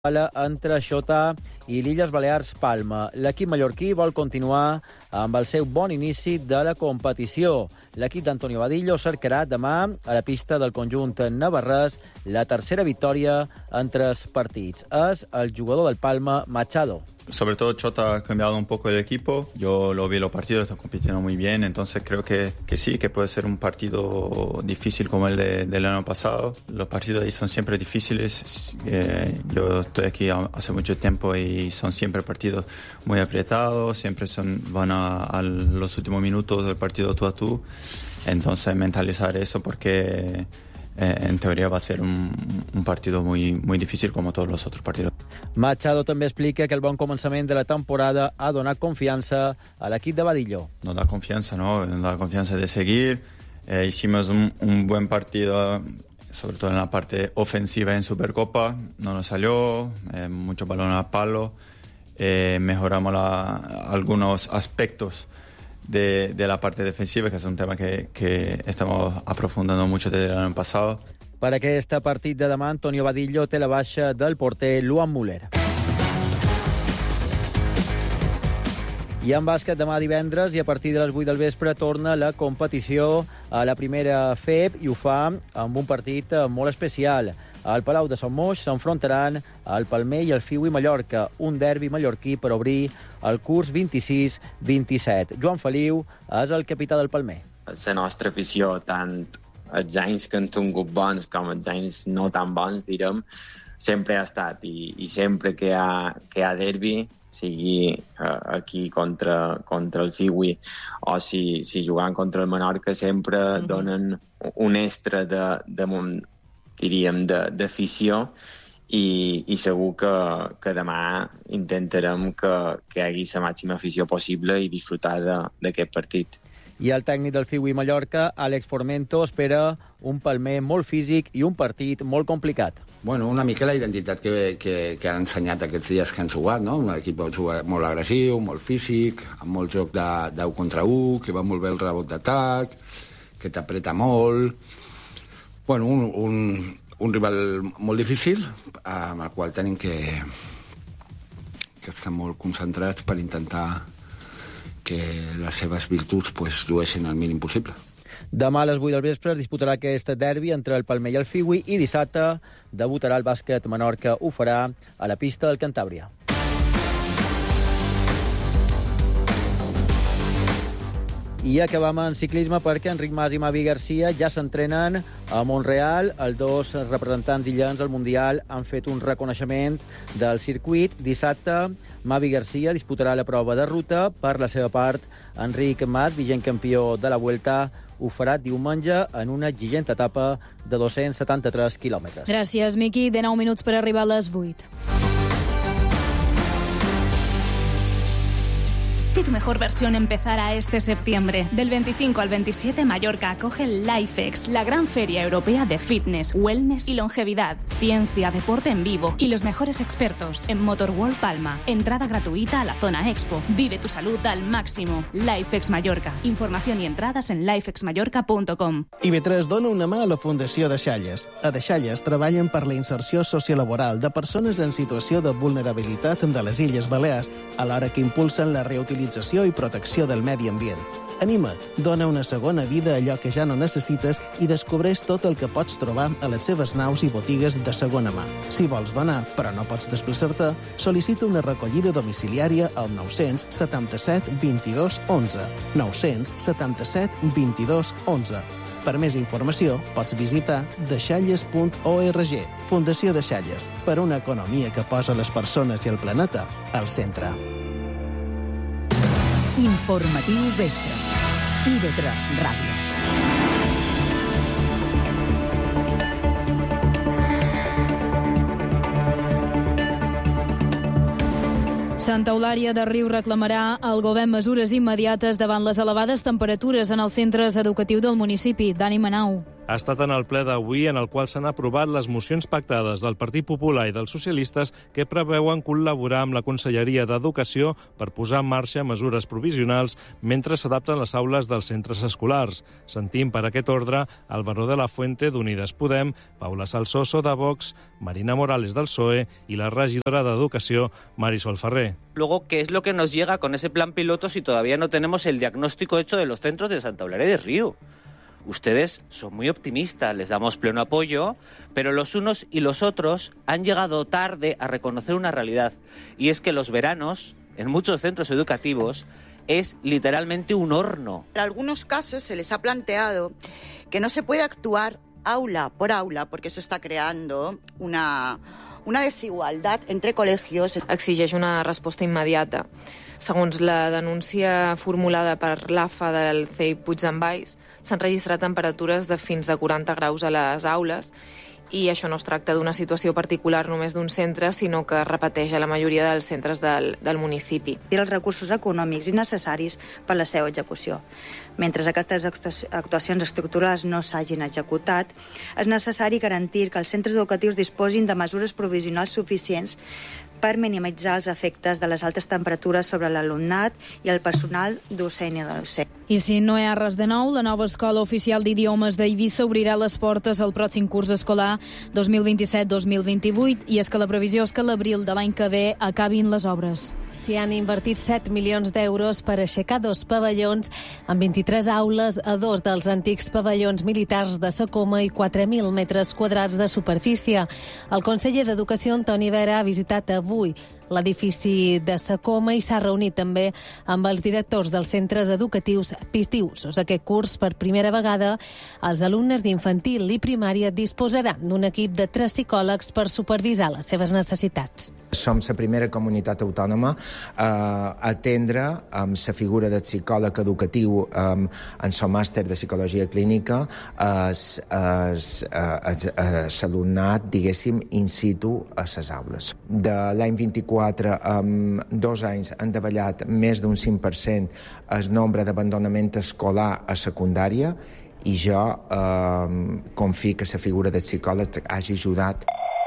entre Xota i l'Illes Balears Palma. L'equip mallorquí vol continuar amb el seu bon inici de la competició. L'equip d'Antonio Vadillo cercarà demà a la pista del conjunt navarrès la tercera victòria en 3 partits. És el jugador del Palma, Machado. Sobre todo Xota ha cambiado un poco el equipo. Yo lo vi los partidos, está compitiendo muy bien, entonces creo que sí, que puede ser un partido difícil como el del año pasado. Los partidos ahí son siempre difíciles. Yo estoy aquí hace mucho tiempo y son siempre partidos muy apretados, siempre van a los últimos minutos del partido tú a tú. Entonces mentalizar eso porque en teoría va a ser un partido muy, muy difícil como todos los otros partidos. Machado també explica que el bon començament de la temporada ha donat confiança a l'equip de Vadillo. Nos da confianza, ¿no? Nos da confianza de seguir. Hicimos un buen partido, sobre todo en la parte ofensiva en Supercopa. No nos salió, muchos balones a palo. Mejoramos algunos aspectos de la parte defensiva, que es un tema que estamos aprofundando mucho desde el año pasado. Per aquest partit de demà, Antonio Vadillo té la baixa del porter Luan Muller. I en bàsquet, demà divendres i a partir de les 8 del vespre torna la competició a la primera FEB i ho fa amb un partit molt especial. Al Palau de Sant Moix s'enfrontaran el Palmer i el Fiui Mallorca, un derbi mallorquí per obrir el curs 26-27. Joan Feliu és el capità del Palmer. La nostra afició, tant els anys que han tingut bons com els anys no tan bons, direm, sempre ha estat i sempre que hi ha derbi, sigui aquí contra el Fiui o si jugant contra el Menorca, sempre donen un extra d'afició i segur que demà intentarem que hi hagi la màxima afició possible i disfrutar d'aquest partit. I el tècnic del Fiui Mallorca, Àlex Formento, espera un Palmer molt físic i un partit molt complicat. Bueno, una mica la identitat que han ensenyat aquests dies que han jugat, no? Un equip molt agressiu, molt físic, amb molt joc de 10 contra 1, que va molt bé el rebot d'atac, que t'apreta molt. Bueno, un rival molt difícil, amb el qual tenim que estar molt concentrats per intentar que les seves virtuts dueixin el mínim possible. Demà a les 8 del vespre es disputarà aquest derbi entre el Palmer i el Fiui i dissabte debutarà el bàsquet Menorca. Ho farà a la pista del Cantàbria. I acabam en ciclisme perquè Enric Mas i Mavi Garcia ja s'entrenen a Montreal. Els dos representants illans al Mundial han fet un reconeixement del circuit. Dissabte, Mavi Garcia disputarà la prova de ruta. Per la seva part, Enric Mas, vigent campió de la Vuelta, ho farà diumenge en una exigent etapa de 273 quilòmetres. Gràcies, Miqui. 19 minuts per arribar a les 8. Si tu mejor versión empezara este septiembre. Del 25 al 27, Mallorca acoge el LifeX, la gran feria europea de fitness, wellness y longevidad. Ciencia, deporte en vivo y los mejores expertos en Motorworld Palma. Entrada gratuita a la zona Expo. Vive tu salud al máximo. LifeX Mallorca. Información y entradas en lifexmallorca.com. IB3 dona una mà a la Fundació Deixalles. A Deixalles treballen per la inserció sociolaboral de persones en situació de vulnerabilitat de les Illes Balears, alhora que impulsen la reutilització i protecció del medi ambient. Anima't, dona una segona vida a allò que ja no necessites i descobreix tot el que pots trobar a les seves naus i botigues de segona mà. Si vols donar, però no pots desplaçar-te, sol·licita una recollida domiciliària al 977 22 11. 977 22 11. Per més informació, pots visitar deixalles.org. Fundació Deixalles, per una economia que posa les persones i el planeta al centre. Informatiu Vespre. IB3 Ràdio. Santa Eulària de Riu reclamarà al govern mesures immediates davant les elevades temperatures en els centres educatius del municipi. Dani Manau. ha estat en el ple d'avui en el qual s'han aprovat les mocions pactades del Partit Popular i dels socialistes que preveuen col·laborar amb la Conselleria d'Educació per posar en marxa mesures provisionals mentre s'adapten les aules dels centres escolars. Sentim per aquest ordre Álvaro de la Fuente d'Unides Podem, Paula Salsoso de Vox, Marina Morales del PSOE i la regidora d'Educació, Marisol Ferrer. Luego, ¿qué es lo que nos llega con ese plan piloto si todavía no tenemos el diagnóstico hecho de los centros de Santa Eulalia y de Río? Ustedes son muy optimistas, les damos pleno apoyo, pero los unos y los otros han llegado tarde a reconocer una realidad, y es que los veranos, en muchos centros educativos, es literalmente un horno. En algunos casos se les ha planteado que no se puede actuar aula por aula, porque eso está creando una desigualdad entre colegios. Exigeix una resposta immediata. Segons la denúncia formulada per l'AFA del CEIP Puig d'en Valls, s'han registrat temperatures de fins a 40 graus a les aules i això no es tracta d'una situació particular només d'un centre, sinó que es repeteix a la majoria dels centres del municipi. I els recursos econòmics necessaris per la seva execució. Mentre aquestes actuacions estructurals no s'hagin executat, és necessari garantir que els centres educatius disposin de mesures provisionals suficients per minimitzar els efectes de les altes temperatures sobre l'alumnat i el personal docent i docent. I si no hi ha res de nou, la nova Escola Oficial d'Idiomes d'Eivissa obrirà les portes al pròxim curs escolar 2027-2028, i és que la previsió és que a l'abril de l'any que ve acabin les obres. S'hi han invertit 7 milions d'euros per aixecar 2 pavellons amb 23 aules a 2 dels antics pavellons militars de Sa Coma i 4.000 metres quadrats de superfície. El conseller d'Educació, Antoni Vera, ha visitat avui l'edifici de Sa Coma i s'ha reunit també amb els directors dels centres educatius pitiusos. Aquest curs, per primera vegada, els alumnes d'infantil i primària disposaran d'un equip de 3 psicòlegs per supervisar les seves necessitats. Som la primera comunitat autònoma a atendre amb la figura del psicòleg educatiu en el màster de psicologia clínica l'alumnat, diguéssim, in situ a les aules. De l'any 24, en 2 anys, han davallat més d'un 5% el nombre d'abandonament escolar a secundària, i jo confio que la figura del psicòleg hagi ajudat.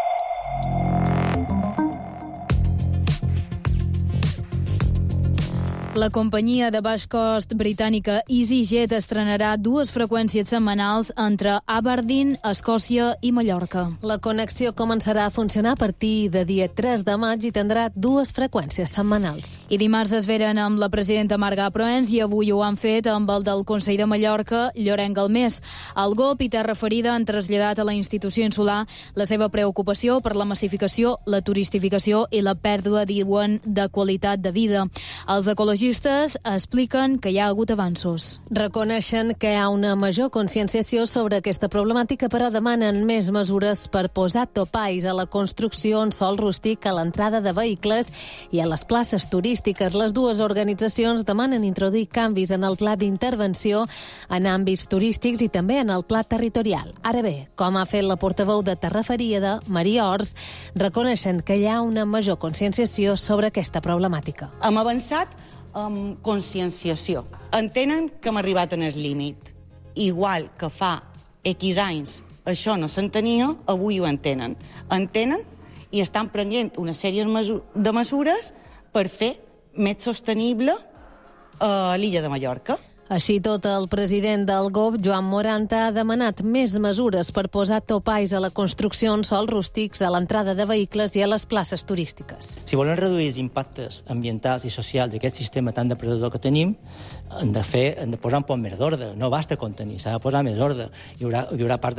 La companyia de baix cost britànica EasyJet estrenarà 2 freqüències setmanals entre Aberdeen, Escòcia i Mallorca. La connexió començarà a funcionar a partir de dia 3 de maig i tindrà 2 freqüències setmanals. I dimarts es veren amb la presidenta Marga Proens i avui ho han fet amb el del Consell de Mallorca, Llorenç Galmés. El GOP i Terra Ferida han traslladat a la institució insular la seva preocupació per la massificació, la turistificació i la pèrdua, diuen, de qualitat de vida. Els ecologistes expliquen que hi ha hagut avanços. Reconeixen que hi ha una major conscienciació sobre aquesta problemàtica, però demanen més mesures per posar topalls a la construcció en sòl rústic, a l'entrada de vehicles i a les places turístiques. Les dues organitzacions demanen introduir canvis en el pla d'intervenció en àmbits turístics i també en el pla territorial. Ara bé, com ha fet la portaveu de Terra Ferida, Maria Ors, reconeixen que hi ha una major conscienciació sobre aquesta problemàtica. Hem avançat amb conscienciació. Entenen que hem arribat en el límit. Igual que fa X anys això no s'entenia, avui ho entenen. Entenen i estan prenent una sèrie de mesures per fer més sostenible l'illa de Mallorca. Així tot, el president del GOP, Joan Moranta, ha demanat més mesures per posar topalls a la construcció en sòls rústics, a l'entrada de vehicles i a les places turístiques. Si volem reduir els impactes ambientals i socials d'aquest sistema tan depredador que tenim, hem de posar un poc més d'ordre. No basta contenir, s'ha de posar més ordre. Hi haurà part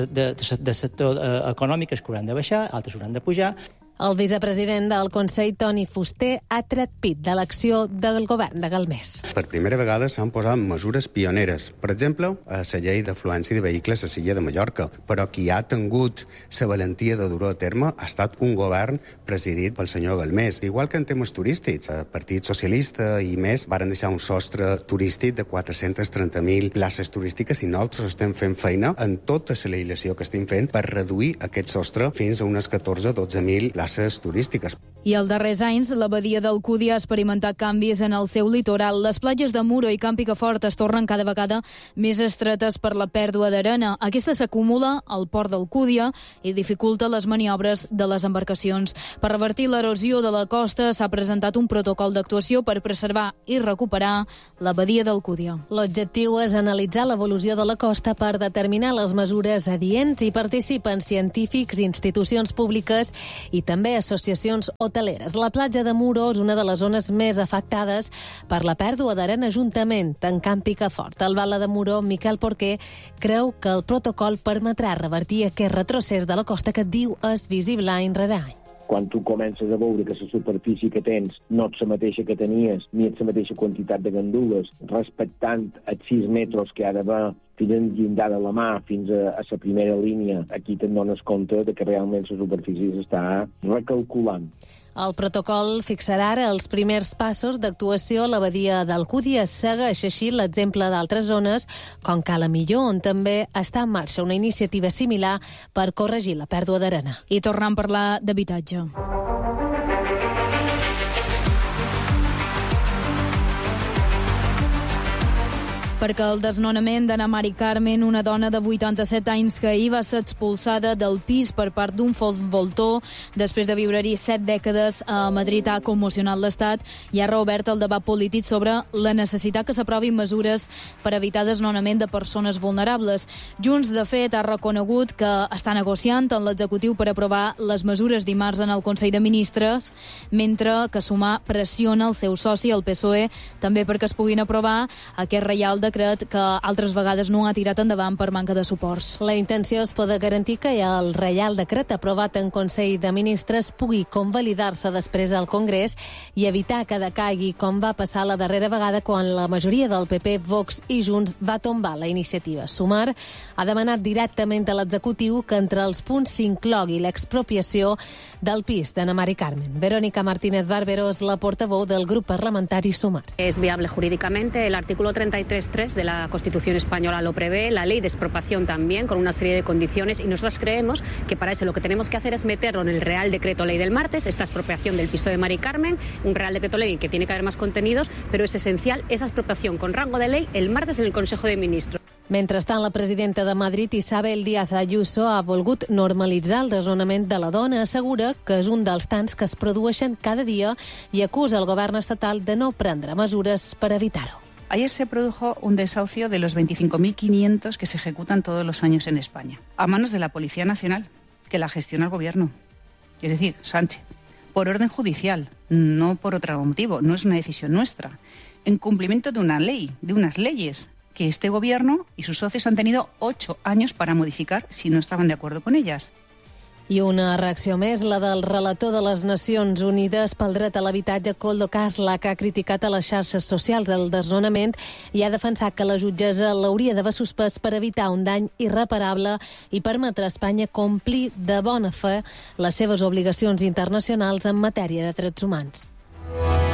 del sector econòmic que hauran de baixar, altres hauran de pujar. El vicepresident del Consell, Toni Fuster, ha tret pit de l'acció del govern de Galmés. Per primera vegada s'han posat mesures pioneres. Per exemple, a la llei d'afluència de vehicles a l'illa de Mallorca. Però qui ha tingut la valentia de dur-ho a terme ha estat un govern presidit pel senyor Galmés. Igual que en temes turístics, el Partit Socialista i més varen deixar un sostre turístic de 430.000 places turístiques i nosaltres estem fent feina en tota la legislació que estem fent per reduir aquest sostre fins a unes 14-12.000 places places turístiques. I els darrers anys, la badia d'Alcúdia ha experimentat canvis en el seu litoral. Les platges de Muro i Camp Picafort es tornen cada vegada més estretes per la pèrdua d'arena. Aquesta s'acumula al port d'Alcúdia i dificulta les maniobres de les embarcacions. Per revertir l'erosió de la costa s'ha presentat un protocol d'actuació per preservar i recuperar la badia d'Alcúdia. L'objectiu és analitzar l'evolució de la costa per determinar les mesures adients i participen científics, institucions públiques i també associacions hoteleres. La platja de Muro és una de les zones més afectades per la pèrdua d'arena juntament amb Camp Picafort. El Vala de Muro, Miquel Porquer, creu que el protocol permetrà revertir aquest retrocés de la costa que diu és visible any rere any. Quan tu comences a veure que la superfície que tens no és la mateixa que tenies, ni és la mateixa quantitat de gandules, respectant els 6 metres que ha d'haver fins al llindar de la mà, fins a la primera línia, aquí te'n dones compte de que realment la superfície s'està recalculant. El protocol fixarà ara els primers passos d'actuació a la badia d'Alcúdia. Segueix així l'exemple d'altres zones, com Cala Millor, on també està en marxa una iniciativa similar per corregir la pèrdua d'arena. I tornem a parlar d'habitatge. Perquè el desnonament d'Anna Mari Carmen, una dona de 87 anys que ahir va ser expulsada del pis per part d'un fals voltor després de viure-hi 7 dècades a Madrid, ha commocionat l'Estat i ha reobert el debat polític sobre la necessitat que s'aprovin mesures per evitar desnonament de persones vulnerables. Junts, de fet, ha reconegut que està negociant amb l'executiu per aprovar les mesures dimarts en el Consell de Ministres, mentre que Sumar pressiona el seu soci, el PSOE, també perquè es puguin aprovar aquest reial decret que altres vegades no ha tirat endavant per manca de suports. La intenció és poder garantir que el reial decret aprovat en Consell de Ministres pugui convalidar-se després al Congrés i evitar que decaigui com va passar la darrera vegada quan la majoria del PP, Vox i Junts va tombar la iniciativa. Sumar ha demanat directament a l'executiu que entre els punts s'inclogui l'expropiació del pis d'Anna Mari Carmen. Verónica Martínez Barbero és la portaveu del grup parlamentari Sumar. Es viable jurídicamente, el artículo 33.3 de la Constitución española lo prevé, la ley de expropiación también, con una serie de condiciones, y nosotros creemos que para eso lo que tenemos que hacer es meterlo en el Real Decreto Ley del martes, esta expropiación del piso de Mari Carmen, un Real Decreto Ley que tiene que haber más contenidos, pero es esencial esa expropiación con rango de ley el martes en el Consejo de Ministros. Mentrestant, la presidenta de Madrid, Isabel Díaz Ayuso, ha volgut normalitzar el desnonament de la dona. Assegura que és un dels tants que es produeixen cada dia i acusa el govern estatal de no prendre mesures per evitar-ho. Ayer se produjo un desahucio de los 25.500 que se ejecutan todos los años en España, a manos de la Policía Nacional, que la gestiona el Gobierno, es decir, Sánchez, por orden judicial, no por otro motivo, no es una decisión nuestra, en cumplimiento de una ley, de unas leyes que este Gobierno y sus socios han tenido 8 años para modificar si no estaban de acuerdo con ellas. I una reacció més, la del relator de les Nacions Unides pel dret a l'habitatge, Koldo Kasla, que ha criticat a les xarxes socials el desnonament i ha defensat que la jutgessa l'hauria d'haver suspès per evitar un dany irreparable i permetre a Espanya complir de bona fe les seves obligacions internacionals en matèria de drets humans.